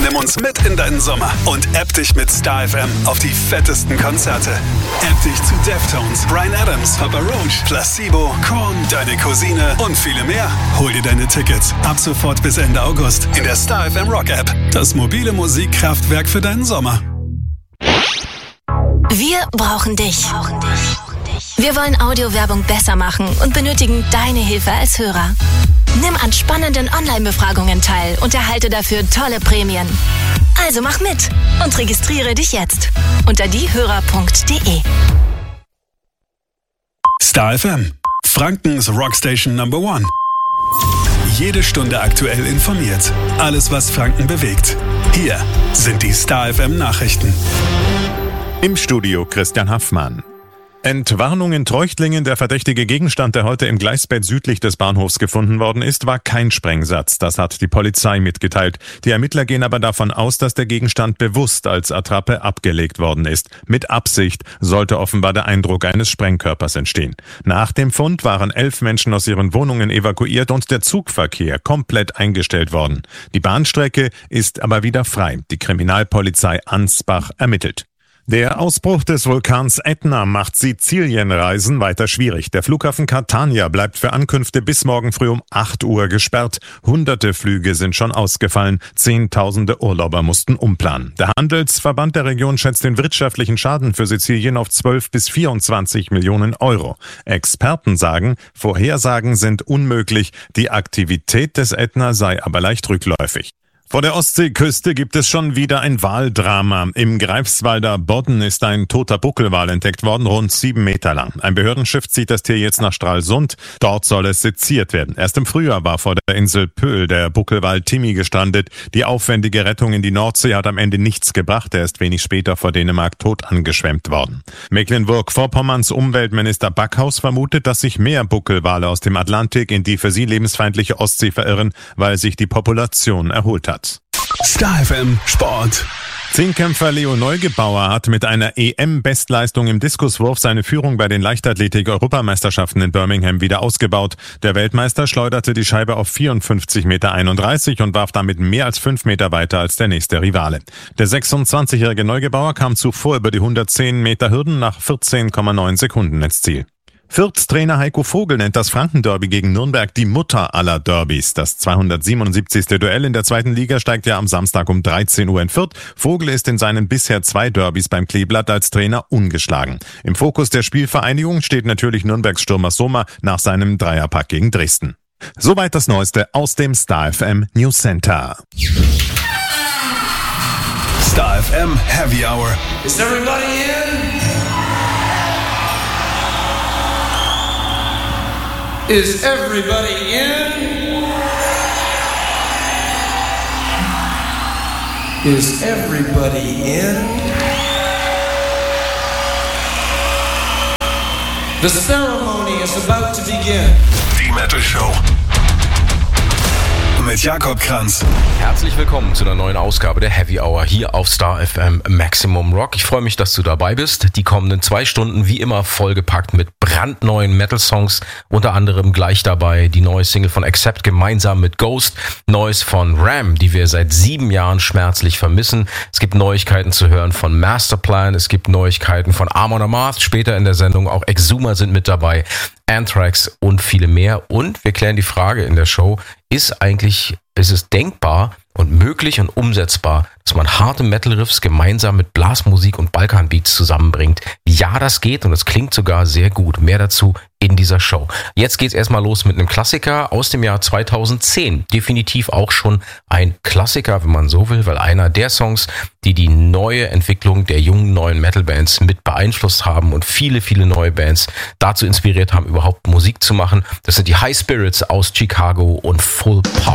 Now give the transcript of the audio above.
Nimm uns mit in deinen Sommer und app dich mit Star FM auf die fettesten Konzerte. App dich zu Deftones, Bryan Adams, Papa Roach, Placebo, Korn, Deine Cousine und viele mehr. Hol dir deine Tickets ab sofort bis Ende August in der Star FM Rock App. Das mobile Musikkraftwerk für deinen Sommer. Wir brauchen dich. Wir wollen Audiowerbung besser machen und benötigen deine Hilfe als Hörer. Nimm an spannenden Online-Befragungen teil und erhalte dafür tolle Prämien. Also mach mit und registriere dich jetzt unter diehörer.de. Star FM, Frankens Rockstation Number 1. Jede Stunde aktuell informiert. Alles, was Franken bewegt. Hier sind die Star FM Nachrichten. Im Studio Christian Haffmann. Entwarnung in Treuchtlingen. Der verdächtige Gegenstand, der heute im Gleisbett südlich des Bahnhofs gefunden worden ist, war kein Sprengsatz. Das hat die Polizei mitgeteilt. Die Ermittler gehen aber davon aus, dass der Gegenstand bewusst als Attrappe abgelegt worden ist. Mit Absicht sollte offenbar der Eindruck eines Sprengkörpers entstehen. Nach dem Fund waren 11 Menschen aus ihren Wohnungen evakuiert und der Zugverkehr komplett eingestellt worden. Die Bahnstrecke ist aber wieder frei. Die Kriminalpolizei Ansbach ermittelt. Der Ausbruch des Vulkans Ätna macht Sizilienreisen weiter schwierig. Der Flughafen Catania bleibt für Ankünfte bis morgen früh um 8 Uhr gesperrt. Hunderte Flüge sind schon ausgefallen. Zehntausende Urlauber mussten umplanen. Der Handelsverband der Region schätzt den wirtschaftlichen Schaden für Sizilien auf 12 bis 24 Millionen Euro. Experten sagen, Vorhersagen sind unmöglich. Die Aktivität des Ätna sei aber leicht rückläufig. Vor der Ostseeküste gibt es schon wieder ein Waldrama. Im Greifswalder Bodden ist ein toter Buckelwal entdeckt worden, rund 7 Meter lang. Ein Behördenschiff zieht das Tier jetzt nach Stralsund. Dort soll es seziert werden. Erst im Frühjahr war vor der Insel Pöhl der Buckelwal Timmy gestrandet. Die aufwendige Rettung in die Nordsee hat am Ende nichts gebracht. Er ist wenig später vor Dänemark tot angeschwemmt worden. Mecklenburg-Vorpommerns Umweltminister Backhaus vermutet, dass sich mehr Buckelwale aus dem Atlantik in die für sie lebensfeindliche Ostsee verirren, weil sich die Population erholt hat. Star FM Sport. Zehnkämpfer Leo Neugebauer hat mit einer EM-Bestleistung im Diskuswurf seine Führung bei den Leichtathletik-Europameisterschaften in Birmingham wieder ausgebaut. Der Weltmeister schleuderte die Scheibe auf 54,31 Meter und warf damit mehr als 5 Meter weiter als der nächste Rivale. Der 26-jährige Neugebauer kam zuvor über die 110 Meter Hürden nach 14,9 Sekunden ins Ziel. Fürths Trainer Heiko Vogel nennt das Frankenderby gegen Nürnberg die Mutter aller Derbys. Das 277. Duell in der zweiten Liga steigt ja am Samstag um 13 Uhr in Fürth. Vogel ist in seinen bisher 2 Derbys beim Kleeblatt als Trainer ungeschlagen. Im Fokus der Spielvereinigung steht natürlich Nürnbergs Stürmer Sommer nach seinem Dreierpack gegen Dresden. Soweit das Neueste aus dem Star FM News Center. Star FM Heavy Hour. Is everybody in? Is everybody in? Is everybody in? The ceremony is about to begin. Die Metal Show. Mit Jakob Kranz. Herzlich willkommen zu einer neuen Ausgabe der Heavy Hour hier auf Star FM Maximum Rock. Ich freue mich, dass du dabei bist. Die kommenden 2 Stunden wie immer vollgepackt mit brandneuen Metal-Songs. Unter anderem gleich dabei die neue Single von Accept gemeinsam mit Ghost. Neues von Ram, die wir seit 7 Jahren schmerzlich vermissen. Es gibt Neuigkeiten zu hören von Masterplan. Es gibt Neuigkeiten von Amon Amarth. Später in der Sendung auch Exuma sind mit dabei. Anthrax und viele mehr. Und wir klären die Frage in der Show, ist es denkbar und möglich und umsetzbar, dass man harte Metal-Riffs gemeinsam mit Blasmusik und Balkan-Beats zusammenbringt? Ja, das geht und es klingt sogar sehr gut. Mehr dazu in dieser Show. Jetzt geht's erstmal los mit einem Klassiker aus dem Jahr 2010. Definitiv auch schon ein Klassiker, wenn man so will, weil einer der Songs, die die neue Entwicklung der jungen neuen Metal-Bands mit beeinflusst haben und viele, viele neue Bands dazu inspiriert haben, überhaupt Musik zu machen. Das sind die High Spirits aus Chicago und Full Power.